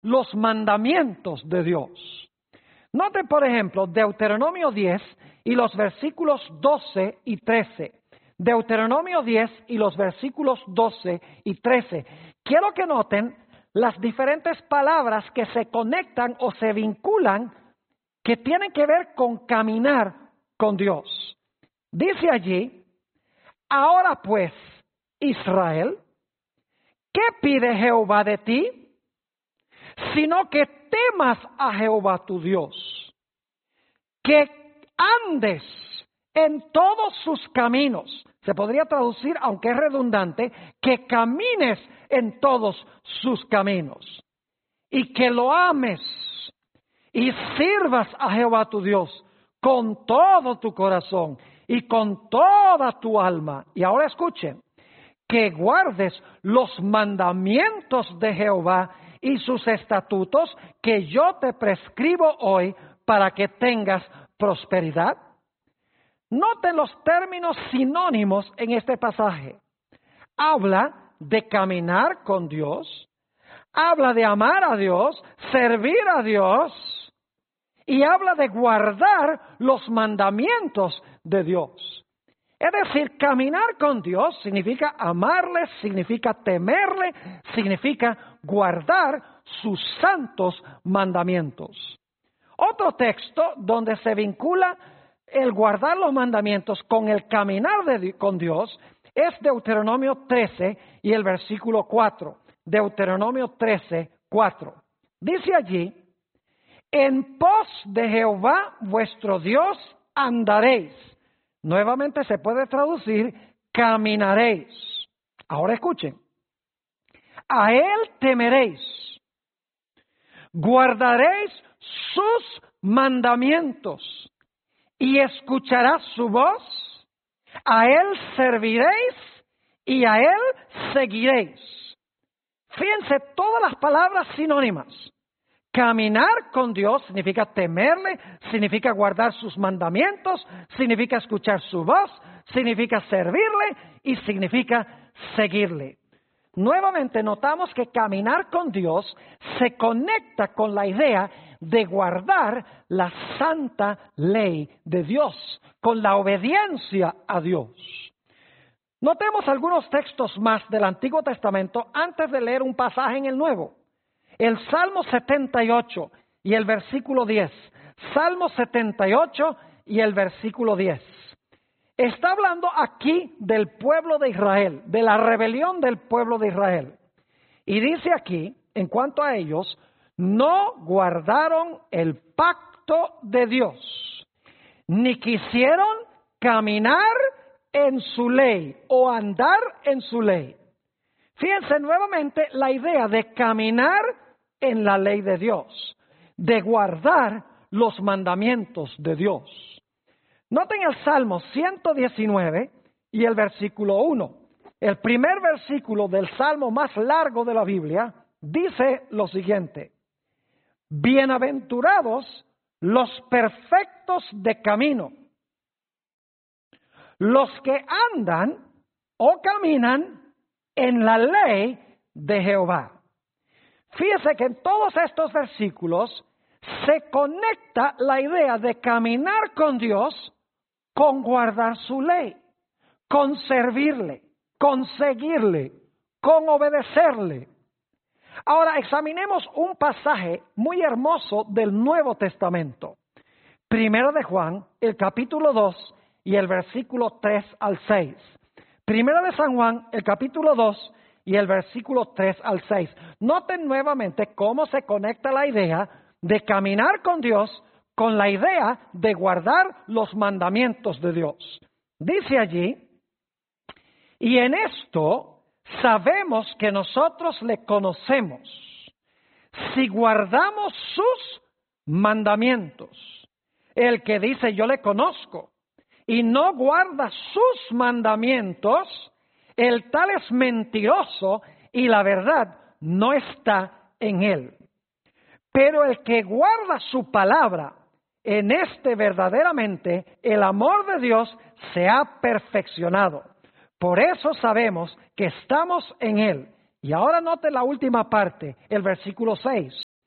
los mandamientos de Dios. Noten, por ejemplo, Deuteronomio 10 y los versículos 12 y 13. Deuteronomio 10 y los versículos 12 y 13. Quiero que noten las diferentes palabras que se conectan o se vinculan, que tienen que ver con caminar con Dios. Dice allí: ahora pues, Israel, ¿qué pide Jehová de ti? Sino que temas a Jehová tu Dios, que andes en todos sus caminos. Se podría traducir, aunque es redundante, que camines en todos sus caminos, y que lo ames y sirvas a Jehová tu Dios con todo tu corazón y con toda tu alma. Y ahora escuchen: que guardes los mandamientos de Jehová y sus estatutos que yo te prescribo hoy, para que tengas prosperidad. Noten los términos sinónimos en este pasaje. Habla de caminar con Dios, habla de amar a Dios, servir a Dios, y habla de guardar los mandamientos de Dios. Es decir, caminar con Dios significa amarle, significa temerle, significa guardar sus santos mandamientos. Otro texto donde se vincula el guardar los mandamientos con el caminar con Dios es Deuteronomio 13 y el versículo 4. Deuteronomio 13, 4. Dice allí: en pos de Jehová vuestro Dios andaréis. Nuevamente se puede traducir caminaréis. Ahora escuchen: a él temeréis, guardaréis sus mandamientos y escucharás su voz, a él serviréis y a él seguiréis. Fíjense todas las palabras sinónimas. Caminar con Dios significa temerle, significa guardar sus mandamientos, significa escuchar su voz, significa servirle y significa seguirle. Nuevamente notamos que caminar con Dios se conecta con la idea de guardar la santa ley de Dios, con la obediencia a Dios. Notemos algunos textos más del Antiguo Testamento antes de leer un pasaje en el Nuevo. El Salmo 78 y el versículo 10. Salmo 78 y el versículo 10. Está hablando aquí del pueblo de Israel, de la rebelión del pueblo de Israel. Y dice aquí, en cuanto a ellos: no guardaron el pacto de Dios, ni quisieron caminar en su ley o andar en su ley. Fíjense nuevamente la idea de caminar en la ley de Dios, de guardar los mandamientos de Dios. Noten el Salmo 119 y el versículo 1. El primer versículo del Salmo más largo de la Biblia dice lo siguiente: bienaventurados los perfectos de camino, los que andan o caminan en la ley de Jehová. Fíjese que en todos estos versículos se conecta la idea de caminar con Dios con guardar su ley, con servirle, con seguirle, con obedecerle. Ahora examinemos un pasaje muy hermoso del Nuevo Testamento. Primero de Juan, el capítulo 2 y el versículo 3 al 6. Primero de San Juan, el capítulo 2 y el versículo 3 al 6. Noten nuevamente cómo se conecta la idea de caminar con Dios con la idea de guardar los mandamientos de Dios. Dice allí: y en esto sabemos que nosotros le conocemos, si guardamos sus mandamientos. El que dice yo le conozco y no guarda sus mandamientos, el tal es mentiroso y la verdad no está en él. Pero el que guarda su palabra, en este verdaderamente el amor de Dios se ha perfeccionado. Por eso sabemos que estamos en él. Y ahora note la última parte, el versículo 6.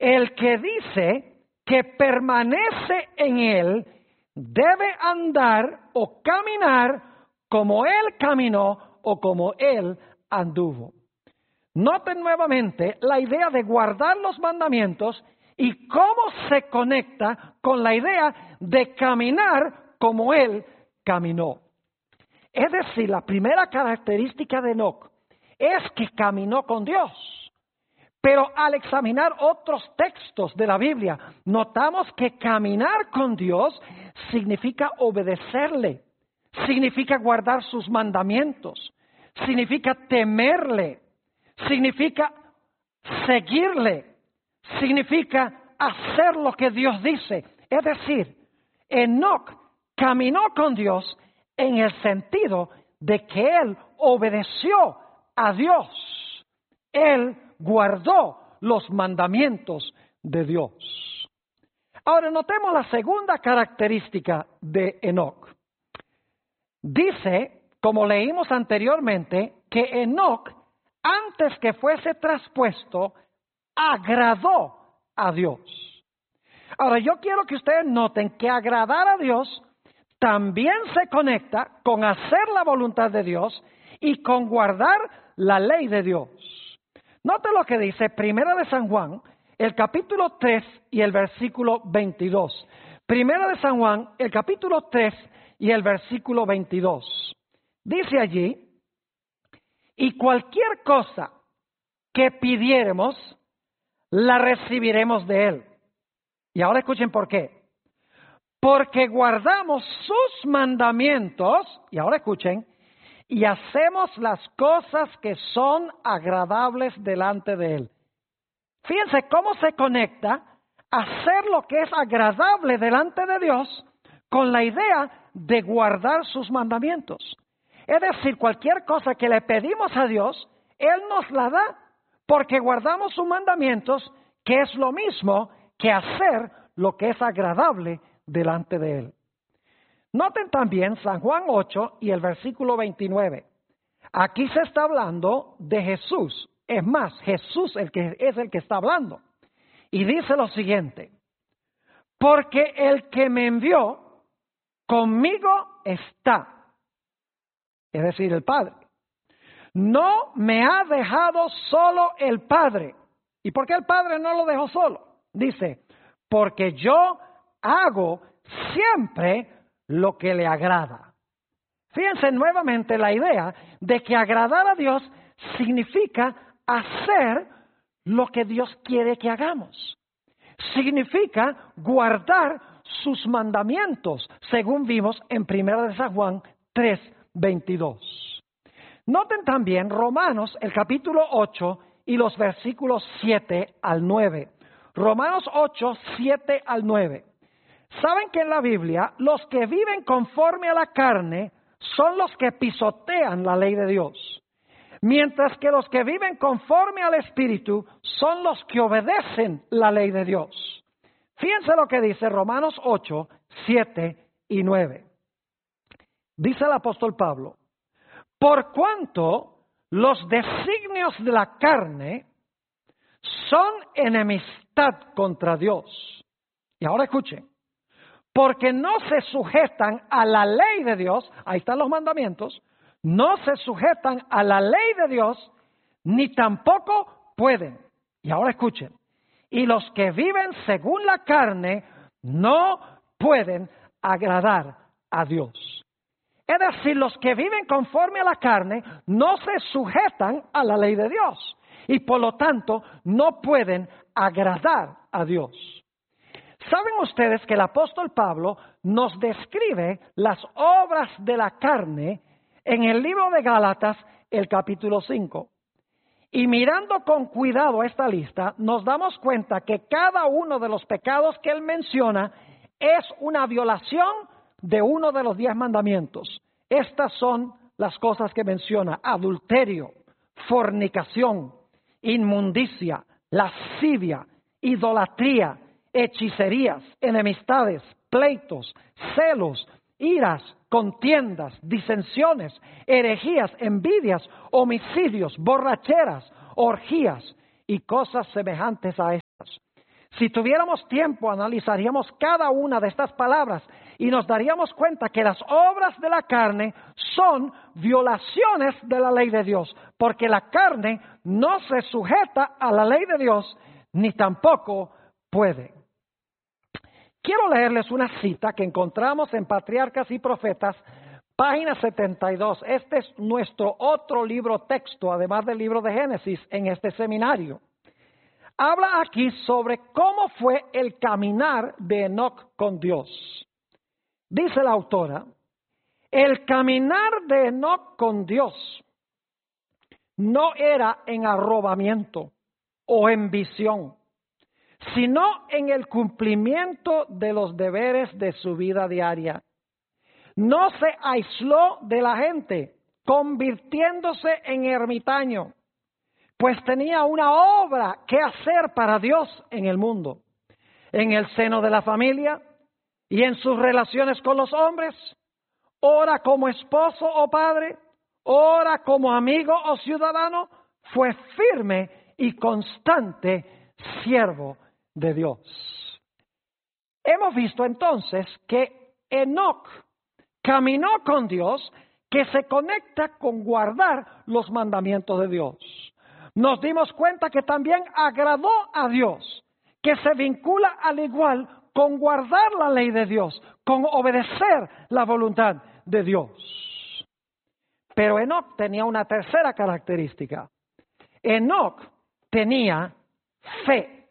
El que dice que permanece en Él debe andar o caminar como Él caminó o como Él anduvo. Noten nuevamente la idea de guardar los mandamientos y cómo se conecta con la idea de caminar como Él caminó. Es decir, la primera característica de Enoc es que caminó con Dios. Pero al examinar otros textos de la Biblia, notamos que caminar con Dios significa obedecerle, significa guardar sus mandamientos, significa temerle, significa seguirle, significa hacer lo que Dios dice. Es decir, Enoc caminó con Dios en el sentido de que él obedeció a Dios. Él guardó los mandamientos de Dios. Ahora notemos la segunda característica de Enoc. Dice, como leímos anteriormente, que Enoc, antes que fuese traspuesto, agradó a Dios. Ahora yo quiero que ustedes noten que agradar a Dios también se conecta con hacer la voluntad de Dios y con guardar la ley de Dios. Note lo que dice Primera de San Juan, el capítulo 3 y el versículo 22. Primera de San Juan, el capítulo 3 y el versículo 22. Dice allí, y cualquier cosa que pidiéremos, la recibiremos de Él. Y ahora escuchen por qué. Porque guardamos sus mandamientos, y ahora escuchen, y hacemos las cosas que son agradables delante de Él. Fíjense cómo se conecta hacer lo que es agradable delante de Dios con la idea de guardar sus mandamientos. Es decir, cualquier cosa que le pedimos a Dios, Él nos la da, porque guardamos sus mandamientos, que es lo mismo que hacer lo que es agradable delante de Él. Noten también San Juan 8 y el versículo 29. Aquí se está hablando de Jesús. Es más, Jesús es el que está hablando. Y dice lo siguiente, porque el que me envió conmigo está, es decir, el Padre. No me ha dejado solo el Padre. ¿Y por qué el Padre no lo dejó solo? Dice, porque yo hago siempre lo que le agrada. Fíjense nuevamente la idea de que agradar a Dios significa hacer lo que Dios quiere que hagamos. Significa guardar sus mandamientos, según vimos en 1 de San Juan 3:22. Noten también Romanos, el capítulo 8 y los versículos 7 al 9. Romanos 8, 7 al 9. ¿Saben que en la Biblia los que viven conforme a la carne son los que pisotean la ley de Dios? Mientras que los que viven conforme al Espíritu son los que obedecen la ley de Dios. Fíjense lo que dice Romanos 8, 7 y 9. Dice el apóstol Pablo, por cuanto los designios de la carne son enemistad contra Dios. Y ahora escuchen, porque no se sujetan a la ley de Dios, ahí están los mandamientos, no se sujetan a la ley de Dios, ni tampoco pueden. Y ahora escuchen, y los que viven según la carne no pueden agradar a Dios. Es decir, los que viven conforme a la carne no se sujetan a la ley de Dios y por lo tanto no pueden agradar a Dios. ¿Saben ustedes que el apóstol Pablo nos describe las obras de la carne en el libro de Gálatas, el capítulo 5? Y mirando con cuidado esta lista, nos damos cuenta que cada uno de los pecados que él menciona es una violación de uno de los 10 mandamientos. Estas son las cosas que menciona: adulterio, fornicación, inmundicia, lascivia, idolatría, hechicerías, enemistades, pleitos, celos, iras, contiendas, disensiones, herejías, envidias, homicidios, borracheras, orgías y cosas semejantes a estas, Si tuviéramos tiempo, analizaríamos cada una de estas palabras y nos daríamos cuenta que las obras de la carne son violaciones de la ley de Dios, porque la carne no se sujeta a la ley de Dios, ni tampoco puede. Quiero leerles una cita que encontramos en Patriarcas y Profetas, página 72. Este es nuestro otro libro texto, además del libro de Génesis, en este seminario. Habla aquí sobre cómo fue el caminar de Enoc con Dios. Dice la autora, el caminar de Enoc con Dios no era en arrobamiento o en visión, sino en el cumplimiento de los deberes de su vida diaria. No se aisló de la gente, convirtiéndose en ermitaño, pues tenía una obra que hacer para Dios en el mundo, en el seno de la familia y en sus relaciones con los hombres, ora como esposo o padre, ora como amigo o ciudadano, fue firme y constante siervo de Dios. Hemos visto entonces que Enoc caminó con Dios, que se conecta con guardar los mandamientos de Dios. Nos dimos cuenta que también agradó a Dios, que se vincula al igual con guardar la ley de Dios, con obedecer la voluntad de Dios. Pero Enoc tenía una tercera característica. Enoc tenía fe.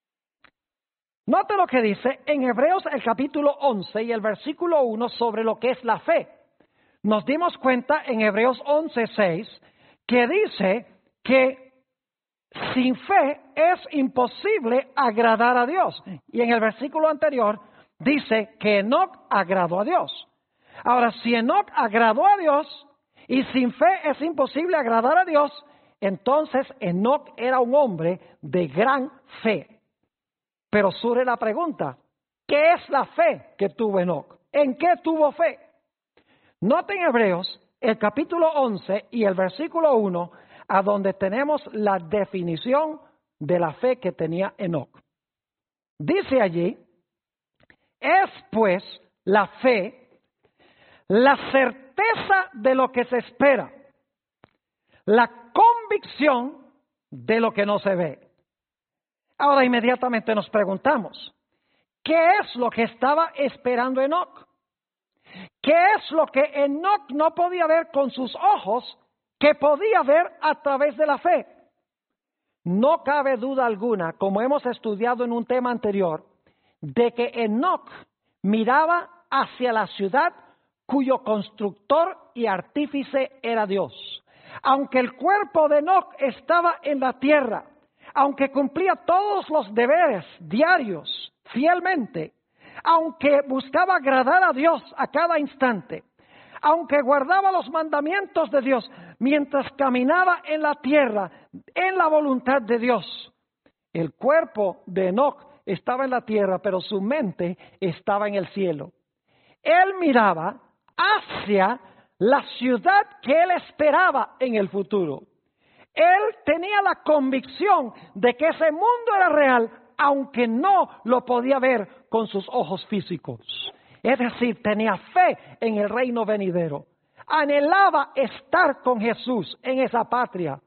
Note lo que dice en Hebreos el capítulo 11 y el versículo 1 sobre lo que es la fe. Nos dimos cuenta en Hebreos 11:6 que dice que sin fe es imposible agradar a Dios. Y en el versículo anterior dice que Enoc agradó a Dios. Ahora, si Enoc agradó a Dios y sin fe es imposible agradar a Dios, entonces Enoc era un hombre de gran fe. Pero surge la pregunta, ¿qué es la fe que tuvo Enoc? ¿En qué tuvo fe? Noten Hebreos el capítulo 11 y el versículo 1, a donde tenemos la definición de la fe que tenía Enoc. Dice allí, es pues la fe, la certeza de lo que se espera, la convicción de lo que no se ve. Ahora inmediatamente nos preguntamos, ¿qué es lo que estaba esperando Enoc? ¿Qué es lo que Enoc no podía ver con sus ojos, que podía ver a través de la fe? No cabe duda alguna, como hemos estudiado en un tema anterior, de que Enoc miraba hacia la ciudad cuyo constructor y artífice era Dios. Aunque el cuerpo de Enoc estaba en la tierra, aunque cumplía todos los deberes diarios fielmente, aunque buscaba agradar a Dios a cada instante, aunque guardaba los mandamientos de Dios mientras caminaba en la tierra, en la voluntad de Dios, el cuerpo de Enoc estaba en la tierra, pero su mente estaba en el cielo. Él miraba hacia la ciudad que él esperaba en el futuro. Él tenía la convicción de que ese mundo era real, aunque no lo podía ver con sus ojos físicos. Es decir, tenía fe en el reino venidero. Anhelaba estar con Jesús en esa patria.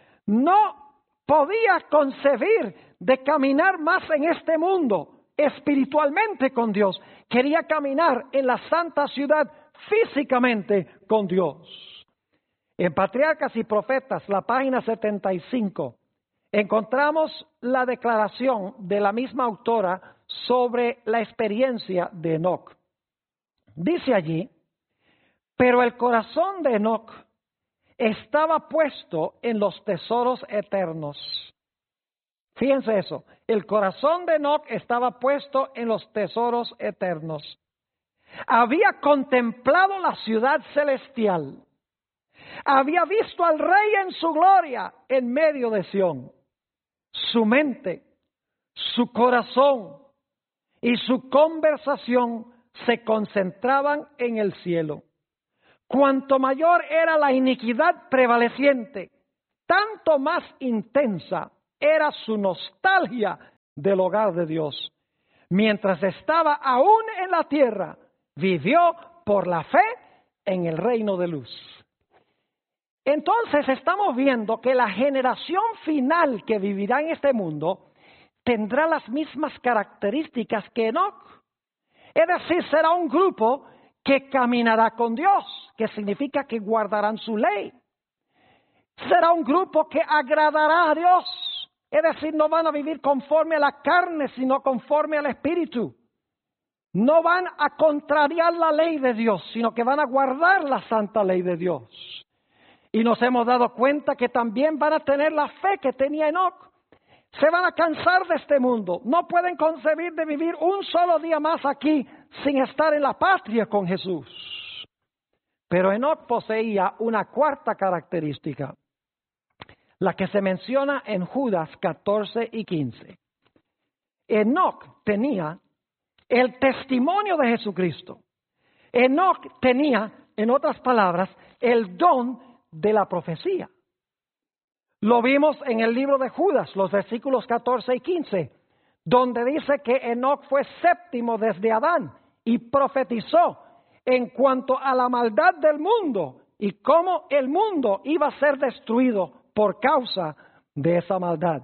No podía concebir de caminar más en este mundo espiritualmente con Dios. Quería caminar en la santa ciudad físicamente con Dios. En Patriarcas y Profetas, la página 75, encontramos la declaración de la misma autora sobre la experiencia de Enoc. Dice allí, pero el corazón de Enoc estaba puesto en los tesoros eternos. Fíjense eso, el corazón de Enoc estaba puesto en los tesoros eternos. Había contemplado la ciudad celestial. Había visto al Rey en su gloria en medio de Sión. Su mente, su corazón y su conversación se concentraban en el cielo. Cuanto mayor era la iniquidad prevaleciente, tanto más intensa era su nostalgia del hogar de Dios. Mientras estaba aún en la tierra, vivió por la fe en el reino de luz. Entonces estamos viendo que la generación final que vivirá en este mundo tendrá las mismas características que Enoc. Es decir, será un grupo que caminará con Dios, que significa que guardarán su ley. Será un grupo que agradará a Dios. Es decir, no van a vivir conforme a la carne, sino conforme al Espíritu. No van a contrariar la ley de Dios, sino que van a guardar la santa ley de Dios. Y nos hemos dado cuenta que también van a tener la fe que tenía Enoc. Se van a cansar de este mundo. No pueden concebir de vivir un solo día más aquí sin estar en la patria con Jesús. Pero Enoc poseía una cuarta característica, la que se menciona en Judas 14 y 15. Enoc tenía el testimonio de Jesucristo. Enoc tenía, en otras palabras, el don de la profecía. Lo vimos en el libro de Judas, los versículos 14 y 15, donde dice que Enoc fue séptimo desde Adán y profetizó en cuanto a la maldad del mundo y cómo el mundo iba a ser destruido por causa de esa maldad.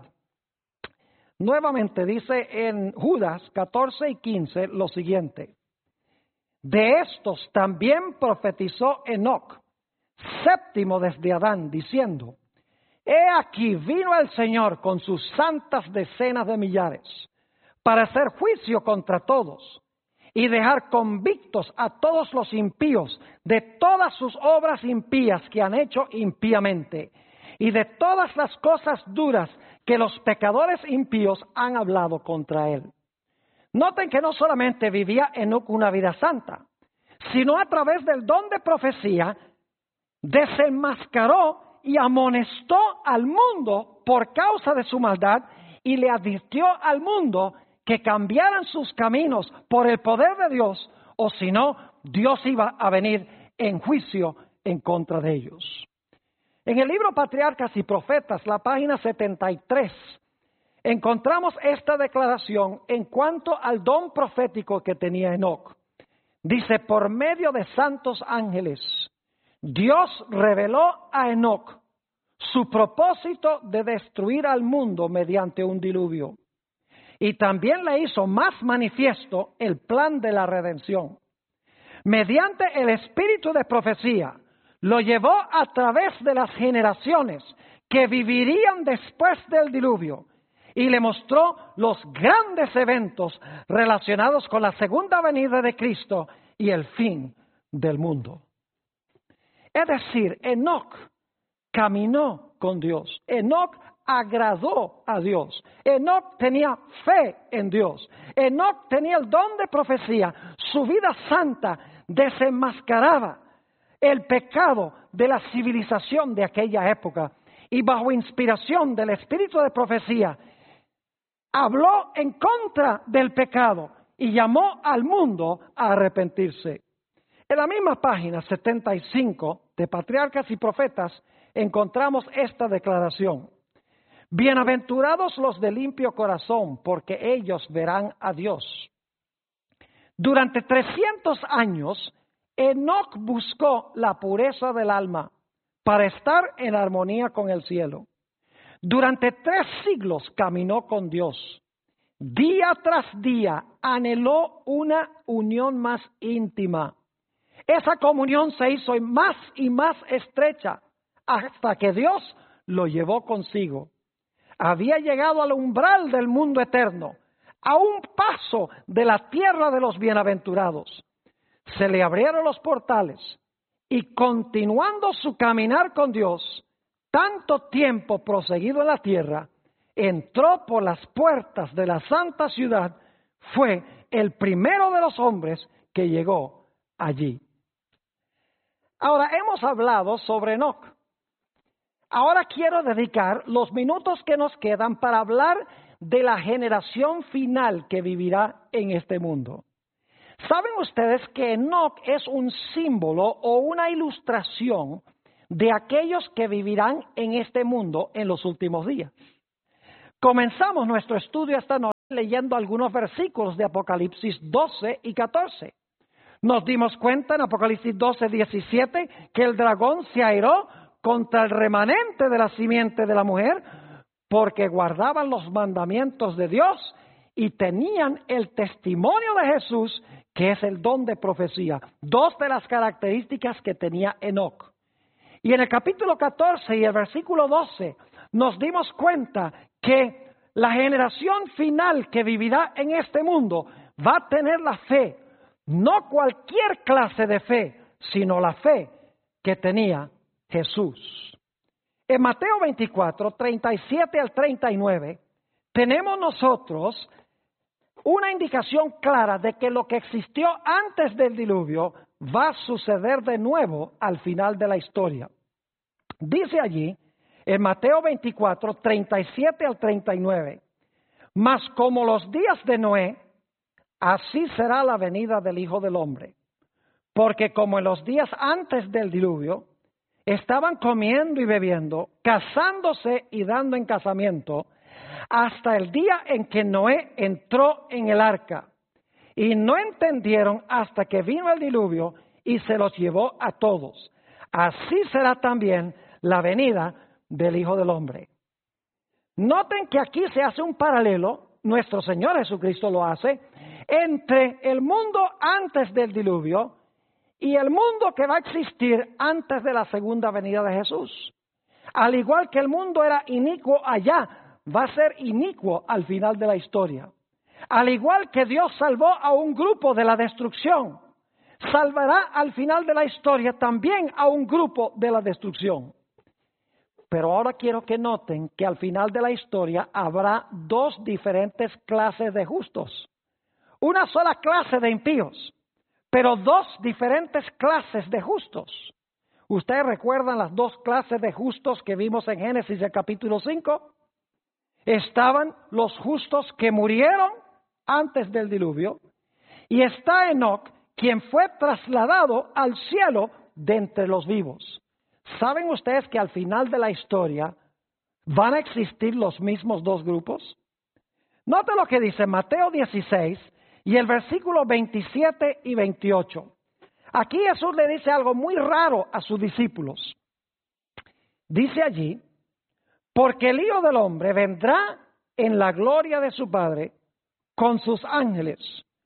Nuevamente dice en Judas 14 y 15 lo siguiente: de estos también profetizó Enoc, séptimo desde Adán, diciendo: he aquí vino el Señor con sus santas decenas de millares, para hacer juicio contra todos, y dejar convictos a todos los impíos de todas sus obras impías que han hecho impíamente, y de todas las cosas duras que los pecadores impíos han hablado contra él. Noten que no solamente vivía Enoc una vida santa, sino a través del don de profecía, desenmascaró y amonestó al mundo por causa de su maldad y le advirtió al mundo que cambiaran sus caminos por el poder de Dios, o si no, Dios iba a venir en juicio en contra de ellos. En el libro Patriarcas y Profetas, la página 73, encontramos esta declaración en cuanto al don profético que tenía Enoc. Dice: por medio de santos ángeles, Dios reveló a Enoc su propósito de destruir al mundo mediante un diluvio. Y también le hizo más manifiesto el plan de la redención. Mediante el espíritu de profecía, lo llevó a través de las generaciones que vivirían después del diluvio y le mostró los grandes eventos relacionados con la segunda venida de Cristo y el fin del mundo. Es decir, Enoc caminó con Dios. Enoc agradó a Dios. Enoc tenía fe en Dios. Enoc tenía el don de profecía. Su vida santa desenmascaraba el pecado de la civilización de aquella época. Y bajo inspiración del espíritu de profecía, habló en contra del pecado y llamó al mundo a arrepentirse. En la misma página 75 de Patriarcas y Profetas encontramos esta declaración: bienaventurados los de limpio corazón, porque ellos verán a Dios. Durante 300 años, Enoc buscó la pureza del alma para estar en armonía con el cielo. Durante 3 siglos caminó con Dios. Día tras día anheló una unión más íntima. Esa comunión se hizo más y más estrecha hasta que Dios lo llevó consigo. Había llegado al umbral del mundo eterno, a un paso de la tierra de los bienaventurados. Se le abrieron los portales y, continuando su caminar con Dios, tanto tiempo proseguido en la tierra, entró por las puertas de la santa ciudad. Fue el primero de los hombres que llegó allí. Ahora, hemos hablado sobre Enoc. Ahora quiero dedicar los minutos que nos quedan para hablar de la generación final que vivirá en este mundo. ¿Saben ustedes que Enoc es un símbolo o una ilustración de aquellos que vivirán en este mundo en los últimos días? Comenzamos nuestro estudio esta noche leyendo algunos versículos de Apocalipsis 12 y 14. Nos dimos cuenta en Apocalipsis 12, 17 que el dragón se airó contra el remanente de la simiente de la mujer porque guardaban los mandamientos de Dios y tenían el testimonio de Jesús, que es el don de profecía. Dos de las características que tenía Enoc. Y en el capítulo 14 y el versículo 12 nos dimos cuenta que la generación final que vivirá en este mundo va a tener la fe, no cualquier clase de fe, sino la fe que tenía Jesús. En Mateo 24, 37 al 39, tenemos nosotros una indicación clara de que lo que existió antes del diluvio va a suceder de nuevo al final de la historia. Dice allí, en Mateo 24, 37 al 39, mas como los días de Noé, así será la venida del Hijo del Hombre. Porque como en los días antes del diluvio, estaban comiendo y bebiendo, casándose y dando en casamiento, hasta el día en que Noé entró en el arca. Y no entendieron hasta que vino el diluvio y se los llevó a todos. Así será también la venida del Hijo del Hombre. Noten que aquí se hace un paralelo, nuestro Señor Jesucristo lo hace, entre el mundo antes del diluvio y el mundo que va a existir antes de la segunda venida de Jesús. Al igual que el mundo era inicuo allá, va a ser inicuo al final de la historia. Al igual que Dios salvó a un grupo de la destrucción, salvará al final de la historia también a un grupo de la destrucción. Pero ahora quiero que noten que al final de la historia habrá dos diferentes clases de justos. Una sola clase de impíos, pero dos diferentes clases de justos. ¿Ustedes recuerdan las dos clases de justos que vimos en Génesis el capítulo 5? Estaban los justos que murieron antes del diluvio y está Enoc, quien fue trasladado al cielo de entre los vivos. ¿Saben ustedes que al final de la historia van a existir los mismos dos grupos? Note lo que dice Mateo 16 y el versículo 27 y 28. Aquí Jesús le dice algo muy raro a sus discípulos. Dice allí, porque el Hijo del Hombre vendrá en la gloria de su Padre con sus ángeles,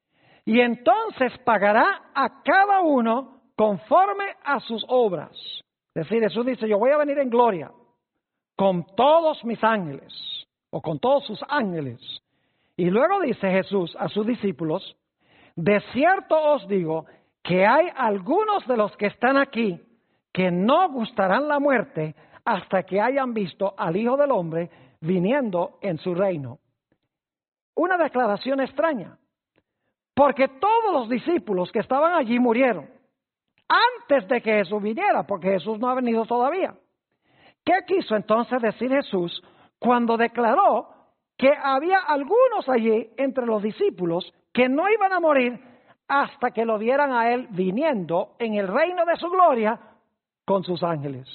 y entonces pagará a cada uno conforme a sus obras. Es decir, Jesús dice, yo voy a venir en gloria con todos mis ángeles, o con todos sus ángeles. Y luego dice Jesús a sus discípulos, de cierto os digo que hay algunos de los que están aquí que no gustarán la muerte hasta que hayan visto al Hijo del Hombre viniendo en su reino. Una declaración extraña, porque todos los discípulos que estaban allí murieron antes de que Jesús viniera, porque Jesús no ha venido todavía. ¿Qué quiso entonces decir Jesús cuando declaró que había algunos allí entre los discípulos que no iban a morir hasta que lo vieran a Él viniendo en el reino de su gloria con sus ángeles?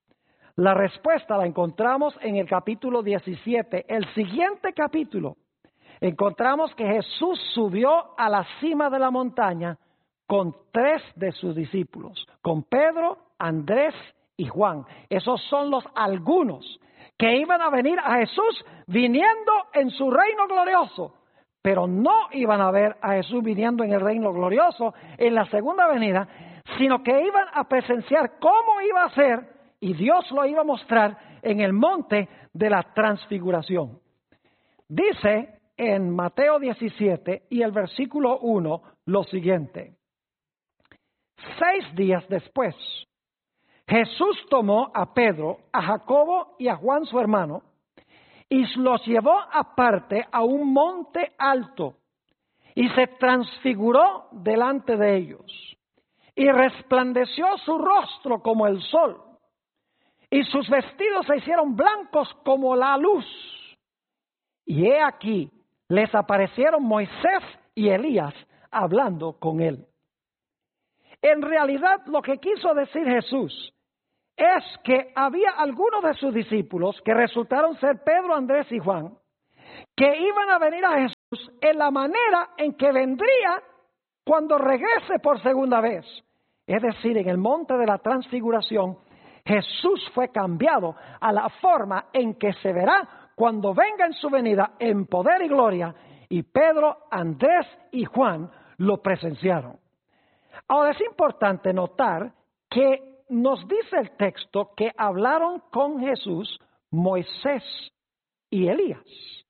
La respuesta la encontramos en el capítulo 17, el siguiente capítulo. Encontramos que Jesús subió a la cima de la montaña con 3 de sus discípulos, con Pedro, Andrés y Juan. Esos son los algunos que iban a venir a Jesús viniendo en su reino glorioso, pero no iban a ver a Jesús viniendo en el reino glorioso en la segunda venida, sino que iban a presenciar cómo iba a ser y Dios lo iba a mostrar en el monte de la transfiguración. Dice en Mateo 17 y el versículo 1 lo siguiente. 6 días después, Jesús tomó a Pedro, a Jacobo y a Juan su hermano, y los llevó aparte a un monte alto, y se transfiguró delante de ellos, y resplandeció su rostro como el sol, y sus vestidos se hicieron blancos como la luz. Y he aquí, les aparecieron Moisés y Elías hablando con él. En realidad, lo que quiso decir Jesús es que había algunos de sus discípulos, que resultaron ser Pedro, Andrés y Juan, que iban a venir a Jesús en la manera en que vendría cuando regrese por segunda vez. Es decir, en el monte de la transfiguración, Jesús fue cambiado a la forma en que se verá cuando venga en su venida en poder y gloria, y Pedro, Andrés y Juan lo presenciaron. Ahora es importante notar que nos dice el texto que hablaron con Jesús Moisés y Elías.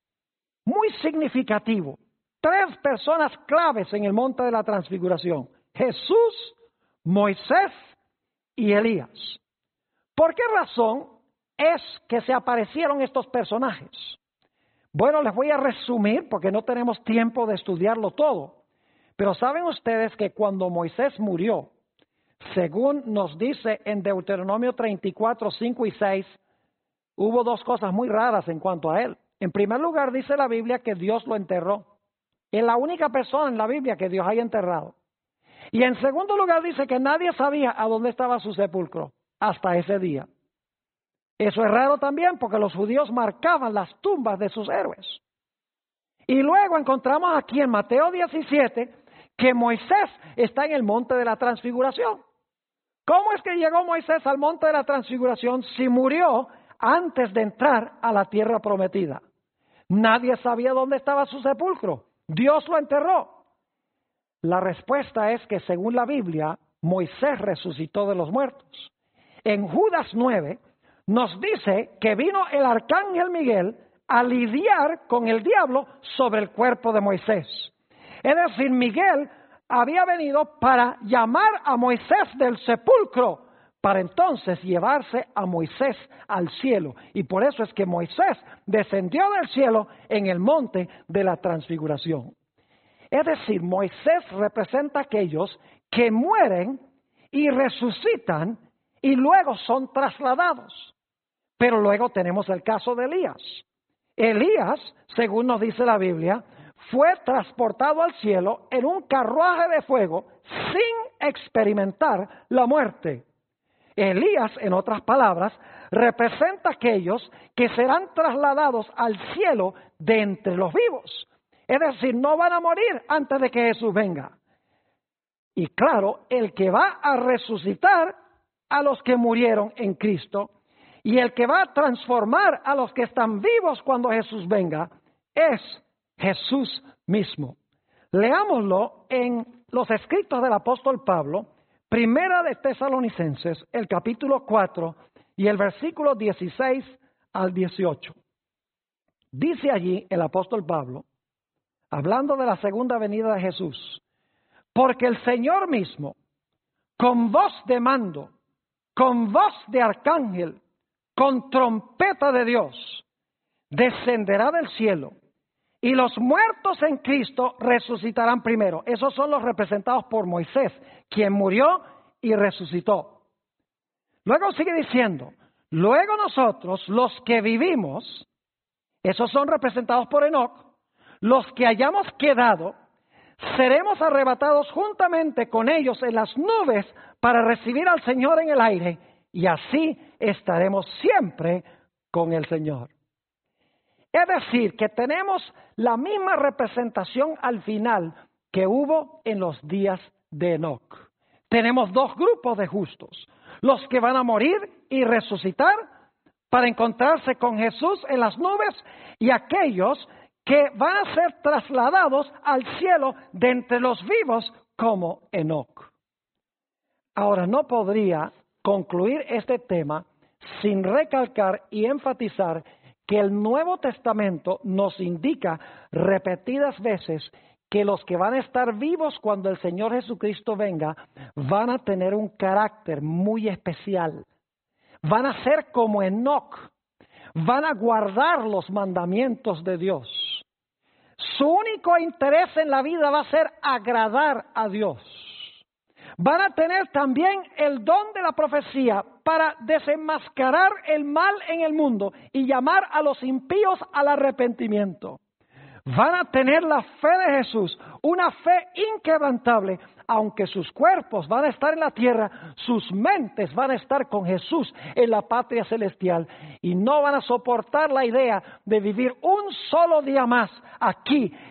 Muy significativo. 3 personas claves en el monte de la transfiguración: Jesús, Moisés y Elías. ¿Por qué razón es que se aparecieron estos personajes? Bueno, les voy a resumir porque no tenemos tiempo de estudiarlo todo. Pero saben ustedes que cuando Moisés murió, según nos dice en Deuteronomio 34, 5 y 6, hubo 2 cosas muy raras en cuanto a él. En primer lugar, dice la Biblia que Dios lo enterró. Es la única persona en la Biblia que Dios haya enterrado. Y en segundo lugar dice que nadie sabía a dónde estaba su sepulcro hasta ese día. Eso es raro también porque los judíos marcaban las tumbas de sus héroes. Y luego encontramos aquí en Mateo 17 que Moisés está en el monte de la transfiguración. ¿Cómo es que llegó Moisés al monte de la transfiguración si murió antes de entrar a la tierra prometida? Nadie sabía dónde estaba su sepulcro. Dios lo enterró. La respuesta es que según la Biblia, Moisés resucitó de los muertos. En Judas 9 nos dice que vino el arcángel Miguel a lidiar con el diablo sobre el cuerpo de Moisés. Es decir, Miguel había venido para llamar a Moisés del sepulcro, para entonces llevarse a Moisés al cielo. Y por eso es que Moisés descendió del cielo en el monte de la transfiguración. Es decir, Moisés representa a aquellos que mueren y resucitan y luego son trasladados. Pero luego tenemos el caso de Elías. Elías, según nos dice la Biblia, fue transportado al cielo en un carruaje de fuego sin experimentar la muerte. Elías, en otras palabras, representa a aquellos que serán trasladados al cielo de entre los vivos. Es decir, no van a morir antes de que Jesús venga. Y claro, el que va a resucitar a los que murieron en Cristo y el que va a transformar a los que están vivos cuando Jesús venga es Jesús mismo. Leámoslo en los escritos del apóstol Pablo, Primera de Tesalonicenses, el capítulo 4 y el versículo 16 al 18. Dice allí el apóstol Pablo, hablando de la segunda venida de Jesús: porque el Señor mismo, con voz de mando, con voz de arcángel, con trompeta de Dios, descenderá del cielo, y los muertos en Cristo resucitarán primero. Esos son los representados por Moisés, quien murió y resucitó. Luego sigue diciendo, luego nosotros, los que vivimos, esos son representados por Enoc, los que hayamos quedado, seremos arrebatados juntamente con ellos en las nubes para recibir al Señor en el aire, y así estaremos siempre con el Señor. Es decir, que tenemos la misma representación al final que hubo en los días de Enoc. Tenemos 2 grupos de justos, los que van a morir y resucitar para encontrarse con Jesús en las nubes, y aquellos que van a ser trasladados al cielo de entre los vivos como Enoc. Ahora, no podría concluir este tema sin recalcar y enfatizar que el Nuevo Testamento nos indica repetidas veces que los que van a estar vivos cuando el Señor Jesucristo venga van a tener un carácter muy especial. Van a ser como Enoc, van a guardar los mandamientos de Dios. Su único interés en la vida va a ser agradar a Dios. Van a tener también el don de la profecía para desenmascarar el mal en el mundo y llamar a los impíos al arrepentimiento. Van a tener la fe de Jesús, una fe inquebrantable. Aunque sus cuerpos van a estar en la tierra, sus mentes van a estar con Jesús en la patria celestial. Y no van a soportar la idea de vivir un solo día más aquí en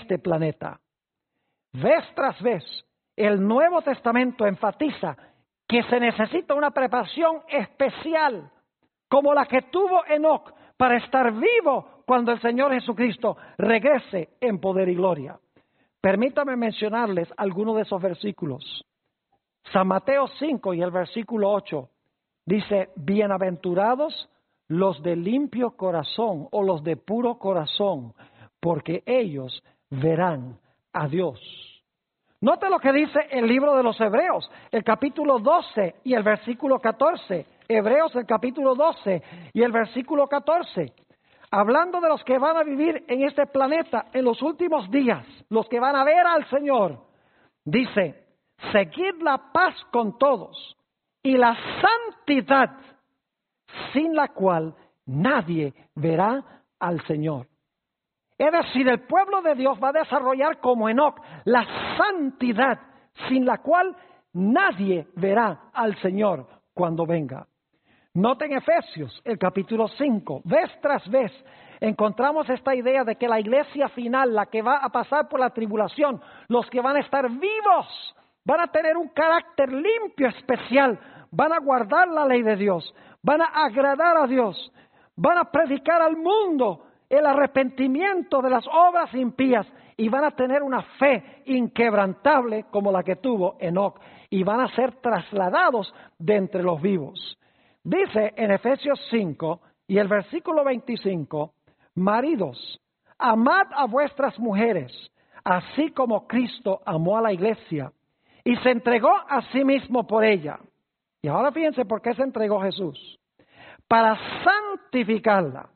este planeta. Vez tras vez, el Nuevo Testamento enfatiza que se necesita una preparación especial, como la que tuvo Enoc, para estar vivo cuando el Señor Jesucristo regrese en poder y gloria. Permítame mencionarles algunos de esos versículos. San Mateo 5 y el versículo 8 dice: bienaventurados los de limpio corazón o los de puro corazón, porque ellos verán a Dios. Note lo que dice el libro de los Hebreos, el capítulo 12 y el versículo 14. Hebreos, el capítulo 12 y el versículo 14. Hablando de los que van a vivir en este planeta en los últimos días, los que van a ver al Señor, dice: seguid la paz con todos y la santidad, sin la cual nadie verá al Señor. Es decir, el pueblo de Dios va a desarrollar como Enoc la santidad, sin la cual nadie verá al Señor cuando venga. Noten Efesios, el capítulo 5, vez tras vez encontramos esta idea de que la iglesia final, la que va a pasar por la tribulación, los que van a estar vivos, van a tener un carácter limpio, especial, van a guardar la ley de Dios, van a agradar a Dios, van a predicar al mundo el arrepentimiento de las obras impías y van a tener una fe inquebrantable como la que tuvo Enoc y van a ser trasladados de entre los vivos. Dice en Efesios 5 y el versículo 25, maridos, amad a vuestras mujeres, así como Cristo amó a la iglesia y se entregó a sí mismo por ella. Y ahora fíjense por qué se entregó Jesús. Para santificarla,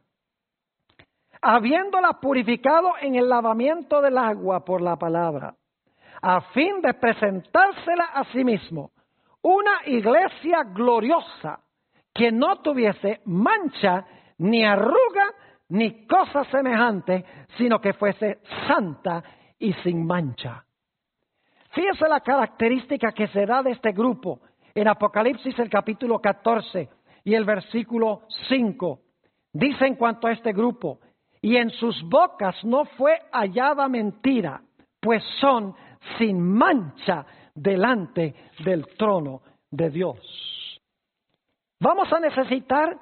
habiéndola purificado en el lavamiento del agua por la palabra, a fin de presentársela a sí mismo, una iglesia gloriosa, que no tuviese mancha, ni arruga, ni cosa semejante, sino que fuese santa y sin mancha. Fíjese la característica que se da de este grupo en Apocalipsis el capítulo 14 y el versículo 5. Dice en cuanto a este grupo: y en sus bocas no fue hallada mentira, pues son sin mancha delante del trono de Dios. Vamos a necesitar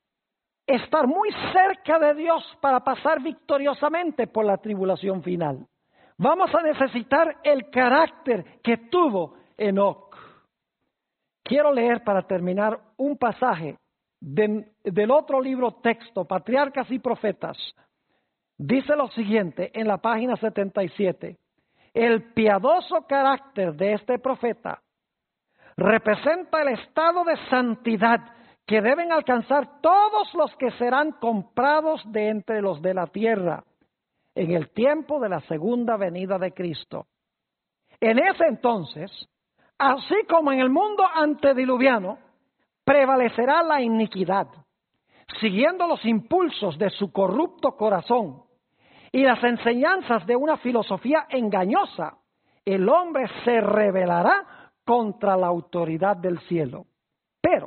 estar muy cerca de Dios para pasar victoriosamente por la tribulación final. Vamos a necesitar el carácter que tuvo Enoc. Quiero leer para terminar un pasaje del otro libro texto, Patriarcas y Profetas. Dice lo siguiente en la página 77. El piadoso carácter de este profeta representa el estado de santidad que deben alcanzar todos los que serán comprados de entre los de la tierra en el tiempo de la segunda venida de Cristo. En ese entonces, así como en el mundo antediluviano, prevalecerá la iniquidad, siguiendo los impulsos de su corrupto corazón y las enseñanzas de una filosofía engañosa. El hombre se rebelará contra la autoridad del cielo. Pero,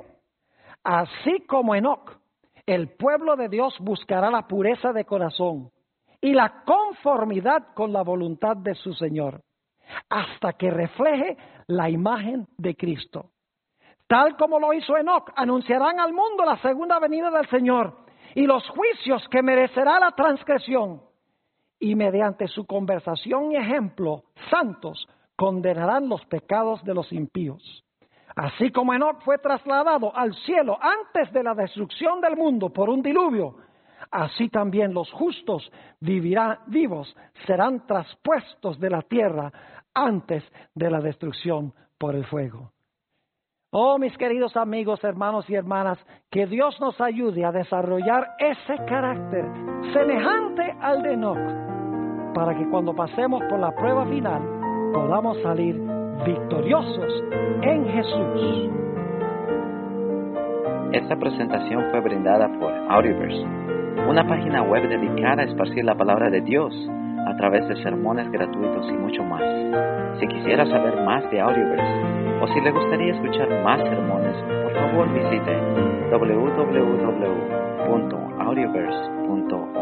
así como Enoc, el pueblo de Dios buscará la pureza de corazón y la conformidad con la voluntad de su Señor, hasta que refleje la imagen de Cristo. Tal como lo hizo Enoc, anunciarán al mundo la segunda venida del Señor y los juicios que merecerá la transgresión, y mediante su conversación y ejemplo santos condenarán los pecados de los impíos. Así como Enoc fue trasladado al cielo antes de la destrucción del mundo por un diluvio, así también los justos vivos serán traspuestos de la tierra antes de la destrucción por el fuego. Oh, mis queridos amigos, hermanos y hermanas, que Dios nos ayude a desarrollar ese carácter semejante al de Enoc, para que cuando pasemos por la prueba final podamos salir victoriosos en Jesús. Esta presentación fue brindada por Audioverse, una página web dedicada a esparcir la palabra de Dios a través de sermones gratuitos y mucho más. Si quisiera saber más de Audioverse o si le gustaría escuchar más sermones, por favor visite www.audioverse.org.